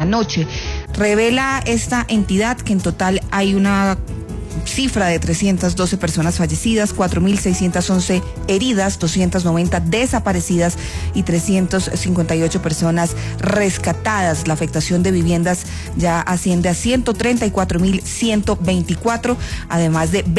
anoche. Revela esta entidad que en total hay una cifra de 312 personas fallecidas, 4.611 heridas, 290 desaparecidas y 358 personas rescatadas. La afectación de viviendas ya asciende a 134.124, además de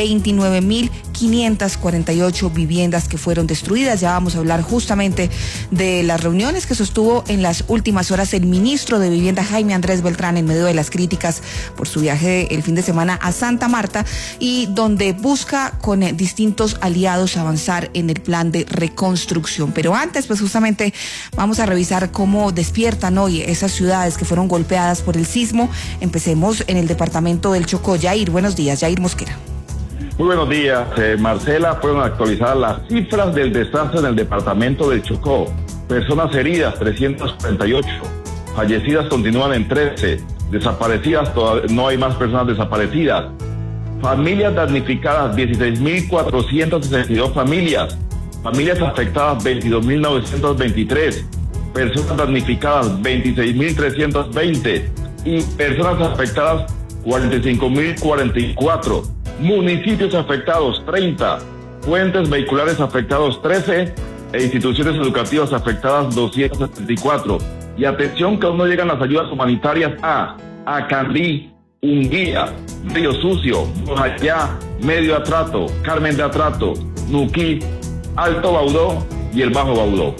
29.548 viviendas que fueron destruidas. Ya vamos a hablar justamente de las reuniones que sostuvo en las últimas horas el ministro de Vivienda, Jaime Andrés Beltrán, en medio de las críticas por su viaje el fin de semana a Santa Marta, y donde busca con distintos aliados avanzar en el plan de reconstrucción. Pero antes, pues justamente vamos a revisar cómo despiertan hoy esas ciudades que fueron golpeadas por el sismo. Empecemos en el departamento del Chocó. Yair, buenos días. Yair Mosquera. Muy buenos días, Marcela. Fueron actualizadas las cifras del desastre en el departamento del Chocó. Personas heridas, 348. Fallecidas continúan en 13. Desaparecidas, no hay más personas desaparecidas. Familias damnificadas, 16.462 familias. Familias afectadas, 22.923. Personas damnificadas, 26.320. Y personas afectadas, 45.044. Municipios afectados, 30. Puentes vehiculares afectados, 13. E instituciones educativas afectadas, 274. Y atención que aún no llegan las ayudas humanitarias a Acandí, Unguía, Río Sucio, Bojayá, Medio Atrato, Carmen de Atrato, Nuquí, Alto Baudó y el Bajo Baudó.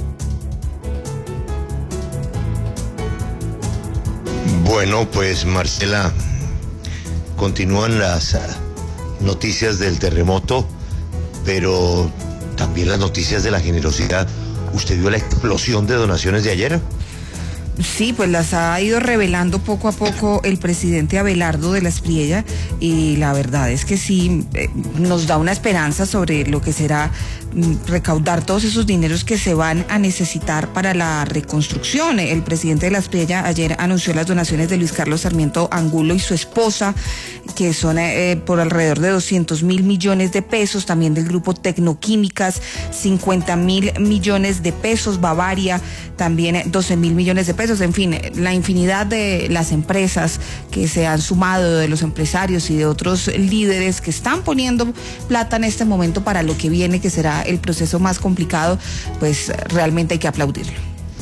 Bueno, pues Marcela, continúan las noticias del terremoto, pero también las noticias de la generosidad. ¿Usted vio la explosión de donaciones de ayer? Sí, pues las ha ido revelando poco a poco el presidente Abelardo de la Espriella, y la verdad es que sí nos da una esperanza sobre lo que será recaudar todos esos dineros que se van a necesitar para la reconstrucción. El presidente de la Espriella ayer anunció las donaciones de Luis Carlos Sarmiento Angulo y su esposa, que son por alrededor de 200.000 millones de pesos, también del grupo Tecnoquímicas, 50.000 millones de pesos, Bavaria, también 12.000 millones de pesos, en fin, la infinidad de las empresas que se han sumado, de los empresarios y de otros líderes que están poniendo plata en este momento para lo que viene, que será el proceso más complicado. Pues realmente hay que aplaudirlo.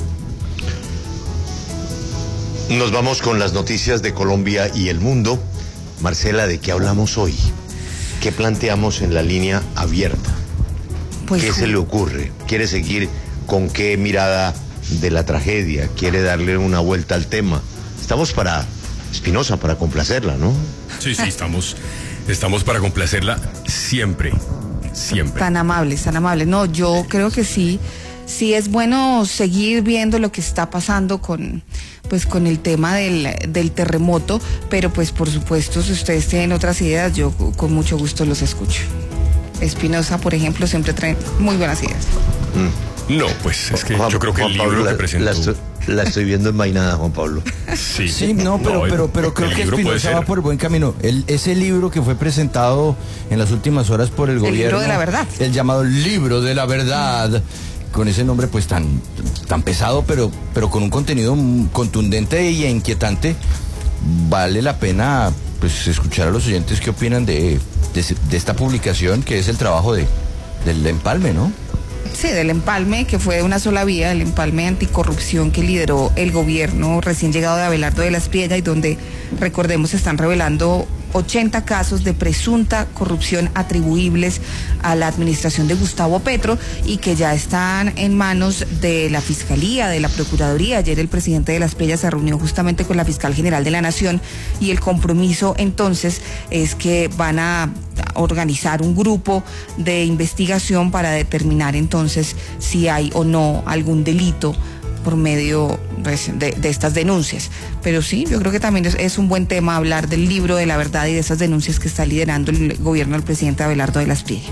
Nos vamos con las noticias de Colombia y el mundo. Marcela, ¿de qué hablamos hoy? ¿Qué planteamos en la línea abierta? Pues, ¿qué se le ocurre? ¿Quiere seguir con qué mirada de la tragedia? ¿Quiere darle una vuelta al tema? Estamos para Espinosa, para complacerla, ¿no? Sí, estamos para complacerla siempre. Tan amables. No, yo creo que sí es bueno seguir viendo lo que está pasando con el tema del terremoto, pero pues por supuesto, si ustedes tienen otras ideas, yo con mucho gusto los escucho. Espinosa, por ejemplo, siempre trae muy buenas ideas. No, pues es que yo creo que el libro que presentó... La estoy viendo envainada, Juan Pablo. Sí, no, pero creo que Espinosa va por el buen camino. Ese libro que fue presentado en las últimas horas por el gobierno. El libro de la verdad. El llamado Libro de la Verdad. Con ese nombre pues tan pesado, pero con un contenido contundente e inquietante. Vale la pena pues escuchar a los oyentes qué opinan de esta publicación, que es el trabajo del empalme, ¿no? Sí, del empalme, que fue de una sola vía, el empalme anticorrupción que lideró el gobierno recién llegado de Abelardo de la Espriella, y donde, recordemos, se están revelando 80 casos de presunta corrupción atribuibles a la administración de Gustavo Petro, y que ya están en manos de la Fiscalía, de la Procuraduría. Ayer el presidente de la Espriella se reunió justamente con la Fiscal General de la Nación, y el compromiso entonces es que van a organizar un grupo de investigación para determinar entonces si hay o no algún delito por medio de estas denuncias. Pero sí, yo creo que también es un buen tema hablar del libro de la verdad y de esas denuncias que está liderando el gobierno del presidente Abelardo de la Espriella.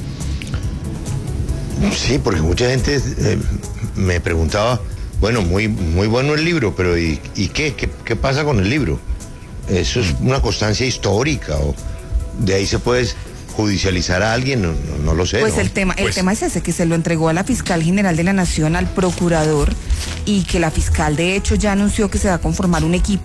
Sí, porque mucha gente me preguntaba, bueno, muy bueno el libro, pero ¿y qué pasa con el libro? ¿Eso es una constancia histórica o de ahí se puede judicializar a alguien? No lo sé. Pues ¿no? el tema es ese, que se lo entregó a la Fiscal General de la Nación, al procurador, y que la fiscal de hecho ya anunció que se va a conformar un equipo